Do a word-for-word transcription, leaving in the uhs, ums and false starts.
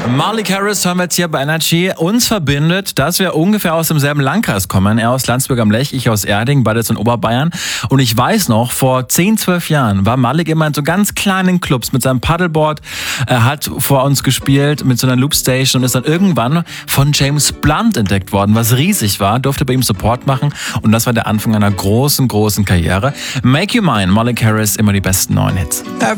Malik Harris hören wir jetzt hier bei Energy. Uns verbindet, dass wir ungefähr aus demselben Landkreis kommen. Er aus Landsberg am Lech, ich aus Erding, beides in Oberbayern. Und ich weiß noch, vor zehn, zwölf Jahren war Malik immer in so ganz kleinen Clubs mit seinem Paddleboard. Er hat vor uns gespielt mit so einer Loopstation und ist dann irgendwann von James Blunt entdeckt worden, was riesig war, durfte bei ihm Support machen. Und das war der Anfang einer großen, großen Karriere. Make You Mine, Malik Harris, immer die besten neuen Hits.